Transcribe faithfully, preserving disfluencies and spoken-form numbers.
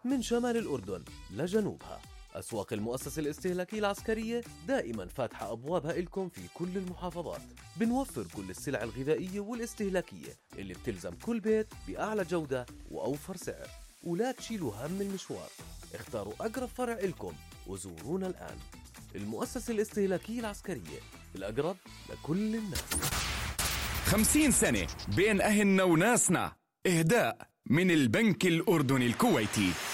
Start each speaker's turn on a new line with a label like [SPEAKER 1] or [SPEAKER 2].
[SPEAKER 1] من شمال الأردن لجنوبها. أسواق المؤسسة الاستهلاكية العسكرية دائما فاتحة أبوابها إلكم في كل المحافظات. بنوفر كل السلع الغذائية والاستهلاكية اللي بتلزم كل بيت بأعلى جودة وأوفر سعر، ولا تشيلوا هم المشوار. اختاروا أقرب فرع إلكم وزورونا الآن. المؤسسة الاستهلاكية العسكرية، الأقرب لكل الناس.
[SPEAKER 2] خمسين سنة بين أهلنا وناسنا. إهداء من البنك الأردني الكويتي.